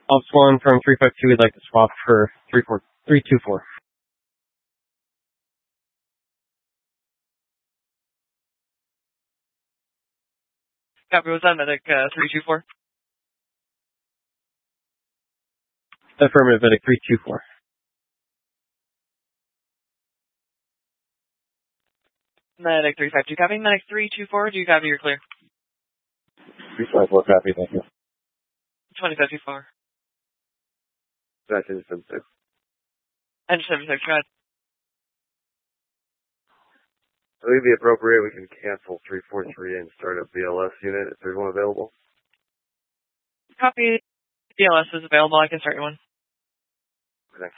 Ops 1 from 352, we'd like to swap for 324. Copy, was that medic 324? Affirmative, medic 324. Medic 352, copy. Medic 324, do you copy? You're clear. 354, copy, thank you. 2054. Engine 76. Engine 76, go ahead. I think it'd be appropriate we can cancel 343 and start a BLS unit if there's one available. Copy. BLS is available. I can start you one. Thanks.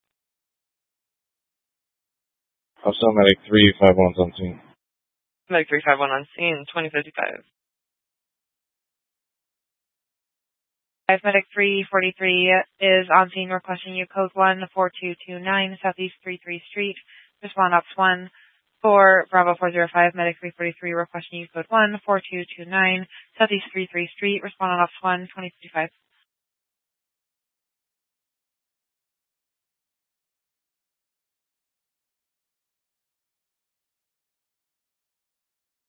Also, medic 351's on scene. Medic 351 on scene, 2055. Medic 343 is on scene requesting you code 14229 Southeast 33 Street. Respond Ops 1 for Bravo 405. Medic 343 requesting you code 14229 Southeast 33 Street. Respond on Ops 1, 2055.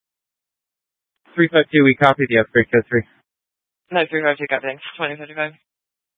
We copy the upgrade code 3. Medic 352, copy. Thanks. 2055.